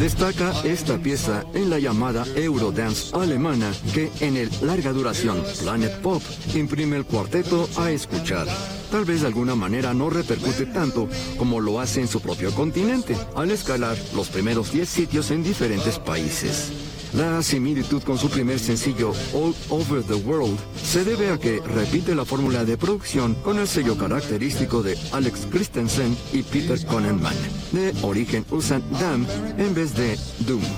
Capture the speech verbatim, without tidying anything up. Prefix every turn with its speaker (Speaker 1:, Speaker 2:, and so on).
Speaker 1: Destaca esta pieza en la llamada Eurodance alemana que en el larga duración Planet Pop imprime el cuarteto a escuchar. Tal vez de alguna manera no repercute tanto como lo hace en su propio continente, al escalar los primeros diez sitios en diferentes países. La similitud con su primer sencillo, All Over the World, se debe a que repite la fórmula de producción con el sello característico de Alex Christensen y Peter Konenman. De origen usan Damn en vez de Doom.